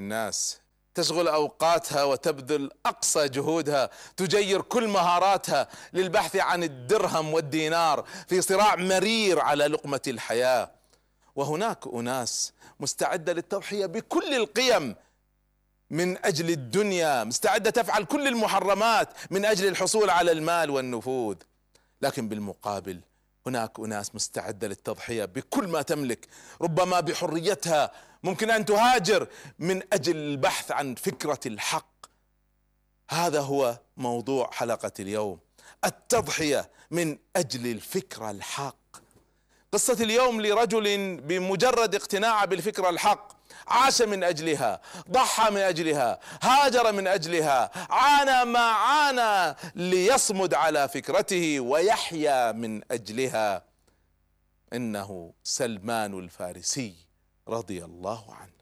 الناس، تشغل أوقاتها وتبذل أقصى جهودها، تجير كل مهاراتها للبحث عن الدرهم والدينار في صراع مرير على لقمة الحياة. وهناك أناس مستعدة للتضحية بكل القيم من أجل الدنيا، مستعدة تفعل كل المحرمات من أجل الحصول على المال والنفوذ. لكن بالمقابل هناك أناس مستعدة للتضحية بكل ما تملك، ربما بحريتها، ممكن أن تهاجر من أجل البحث عن فكرة الحق. هذا هو موضوع حلقة اليوم، التضحية من أجل الفكرة الحق. قصة اليوم لرجل بمجرد اقتناعه بالفكرة الحق عاش من أجلها، ضحى من أجلها، هاجر من أجلها، عانى ما عانى ليصمد على فكرته ويحيا من أجلها. إنه سلمان الفارسي رضي الله عنه.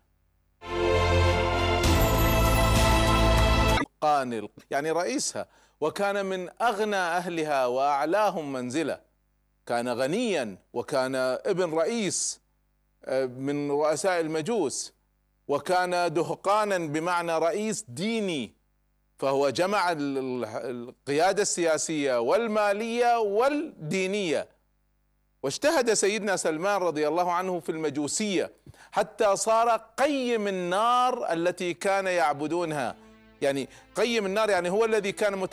قانل يعني رئيسها، وكان من أغنى أهلها وأعلاهم منزلة، كان غنيا وكان ابن رئيس من رؤساء المجوس، وكان دهقانا بمعنى رئيس ديني، فهو جمع القيادة السياسية والمالية والدينية. واجتهد سيدنا سلمان رضي الله عنه في المجوسية حتى صار قيم النار التي كان يعبدونها. يعني قيم النار يعني هو الذي كان